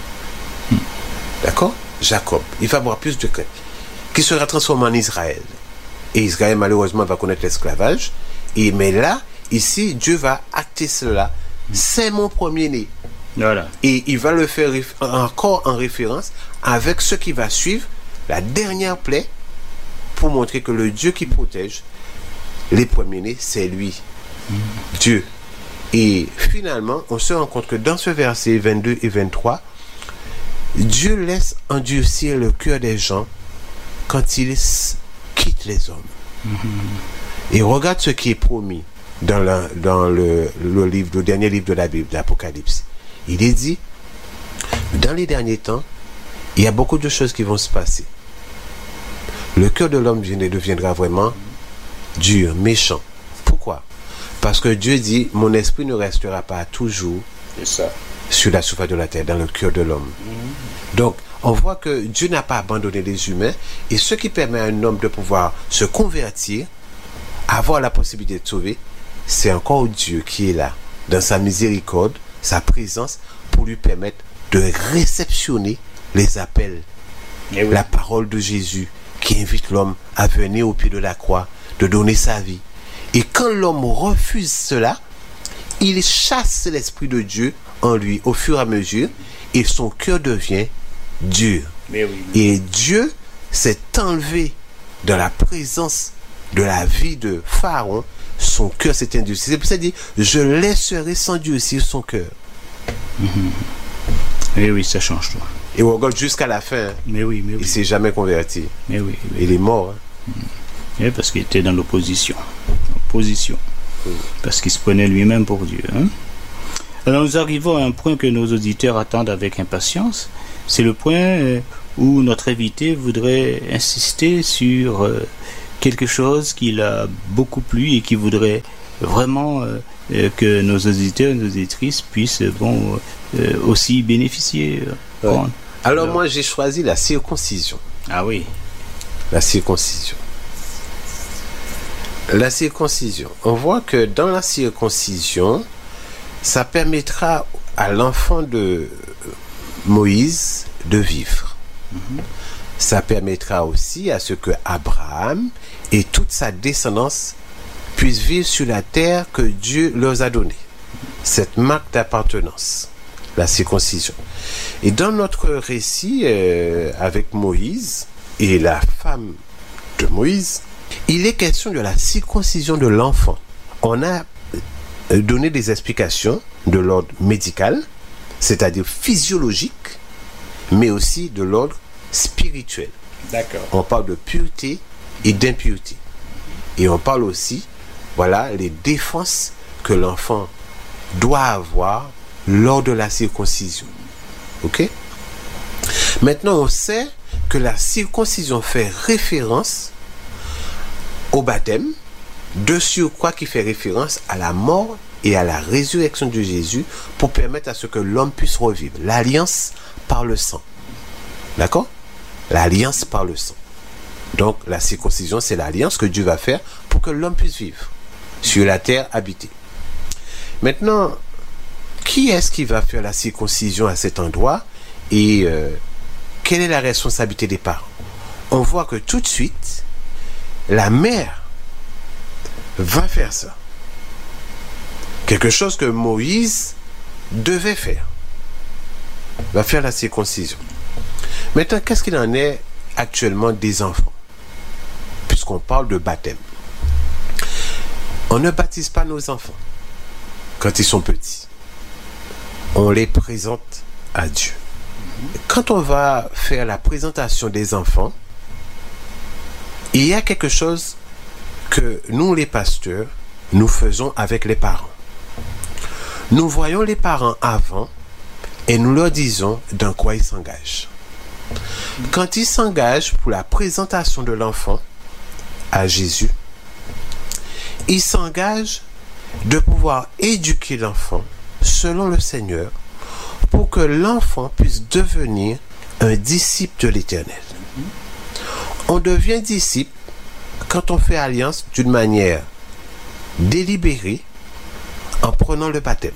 D'accord? Jacob. Il va avoir plus de crainte. Qui sera transformé en Israël. Et Israël, malheureusement, va connaître l'esclavage. Mais là, ici, Dieu va acter cela. C'est mon premier-né. Voilà. Et il va le faire encore en référence avec ce qui va suivre, la dernière plaie, pour montrer que le Dieu qui protège les premiers-nés, c'est lui, Dieu. Et finalement, on se rend compte que dans ce verset 22 et 23, Dieu laisse endurcir le cœur des gens quand il quitte les hommes. Et regarde ce qui est promis dans le dernier livre de la Bible, l'Apocalypse. Il est dit, dans les derniers temps, il y a beaucoup de choses qui vont se passer. Le cœur de l'homme deviendra vraiment dur, méchant. Pourquoi? Parce que Dieu dit, mon esprit ne restera pas toujours sur la surface de la terre, dans le cœur de l'homme. Donc, on voit que Dieu n'a pas abandonné les humains, et ce qui permet à un homme de pouvoir se convertir, avoir la possibilité de sauver, c'est encore Dieu qui est là, dans sa miséricorde, sa présence, pour lui permettre de réceptionner les appels, la parole de Jésus, qui invite l'homme à venir au pied de la croix, de donner sa vie. Et quand l'homme refuse cela, il chasse l'Esprit de Dieu en lui au fur et à mesure, et son cœur devient dur. Et Dieu s'est enlevé dans la présence de la vie de Pharaon, son cœur s'est endurci. C'est pour ça qu'il dit, je laisserai s'endurcir son cœur. Oui, ça change tout. Et on regarde jusqu'à la fin. Mais oui, mais oui. Il ne s'est jamais converti. Mais oui. Il est mort. Oui, parce qu'il était dans l'opposition. Parce qu'il se prenait lui-même pour Dieu. Alors nous arrivons à un point que nos auditeurs attendent avec impatience. C'est le point où notre invité voudrait insister sur quelque chose qui l'a beaucoup plu et qui voudrait vraiment que nos auditeurs et nos auditrices puissent aussi bénéficier. Ouais. Alors moi j'ai choisi la circoncision. Ah oui. La circoncision. La circoncision. On voit que dans la circoncision, ça permettra à l'enfant de Moïse de vivre. Ça permettra aussi à ce que Abraham et toute sa descendance puissent vivre sur la terre que Dieu leur a donnée. Cette marque d'appartenance, la circoncision. Et dans notre récit avec Moïse et la femme de Moïse, il est question de la circoncision de l'enfant. On a donné des explications de l'ordre médical, c'est-à-dire physiologique, mais aussi de l'ordre spirituel. D'accord. On parle de pureté et d'impureté. Et on parle aussi, voilà, les défenses que l'enfant doit avoir lors de la circoncision. Ok? Maintenant, on sait que la circoncision fait référence au baptême, de surcroît qui fait référence à la mort et à la résurrection de Jésus pour permettre à ce que l'homme puisse revivre. L'alliance par le sang. D'accord? L'alliance par le sang. Donc la circoncision, c'est l'alliance que Dieu va faire pour que l'homme puisse vivre sur la terre habitée. Maintenant, qui est-ce qui va faire la circoncision à cet endroit et quelle est la responsabilité des parents? On voit que tout de suite, la mère va faire ça. Quelque chose que Moïse devait faire. Va faire la circoncision. Maintenant, qu'est-ce qu'il en est actuellement des enfants? Puisqu'on parle de baptême. On ne baptise pas nos enfants quand ils sont petits. On les présente à Dieu. Quand on va faire la présentation des enfants, il y a quelque chose que nous, les pasteurs, nous faisons avec les parents. Nous voyons les parents avant et nous leur disons dans quoi ils s'engagent. Quand ils s'engagent pour la présentation de l'enfant à Jésus, ils s'engagent de pouvoir éduquer l'enfant selon le Seigneur pour que l'enfant puisse devenir un disciple de l'Éternel. On devient disciple quand on fait alliance d'une manière délibérée en prenant le baptême.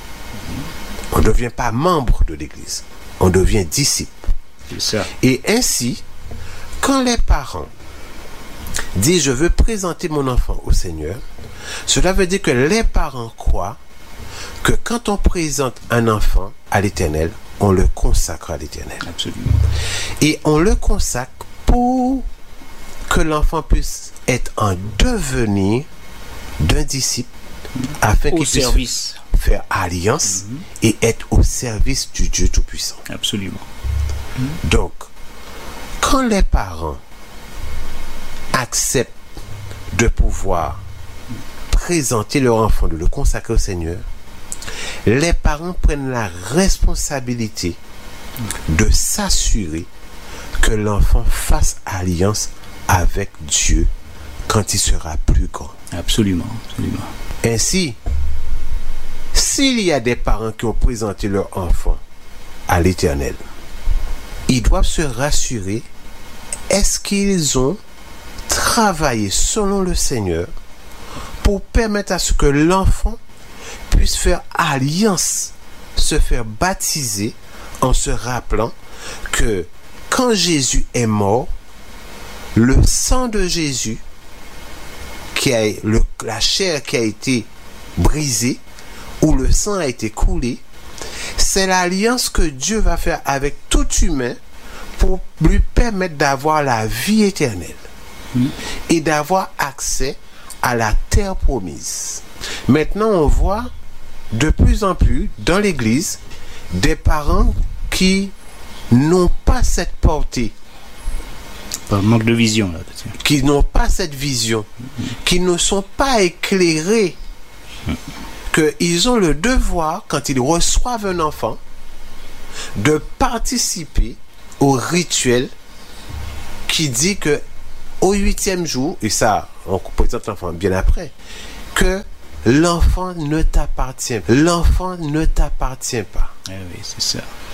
On ne devient pas membre de l'Église, on devient disciple. C'est ça. Et ainsi, quand les parents disent « je veux présenter mon enfant au Seigneur », cela veut dire que les parents croient que quand on présente un enfant à l'Éternel, on le consacre à l'Éternel. Absolument. Et on le consacre pour que l'enfant puisse être en devenir d'un disciple afin qu'il puisse faire alliance et être au service du Dieu Tout-Puissant. Absolument. Donc, quand les parents acceptent de pouvoir présenter leur enfant, de le consacrer au Seigneur, les parents prennent la responsabilité de s'assurer que l'enfant fasse alliance avec Dieu quand il sera plus grand. Absolument, absolument. Ainsi, s'il y a des parents qui ont présenté leur enfant à l'Éternel, ils doivent se rassurer, est-ce qu'ils ont travaillé selon le Seigneur pour permettre à ce que l'enfant puisse faire alliance, se faire baptiser en se rappelant que quand Jésus est mort, le sang de Jésus, la chair qui a été brisée, où le sang a été coulé, c'est l'alliance que Dieu va faire avec tout humain pour lui permettre d'avoir la vie éternelle et d'avoir accès à la terre promise. Maintenant, on voit de plus en plus dans l'Église des parents qui n'ont pas cette portée, Par manque de vision, là. qui n'ont pas cette vision, qui ne sont pas éclairés, qu'ils ont le devoir, quand ils reçoivent un enfant, de participer au rituel qui dit que au 8e jour, et ça, on présente l'enfant bien après, que l'enfant ne t'appartient pas. L'enfant ne t'appartient pas. Eh oui, c'est ça.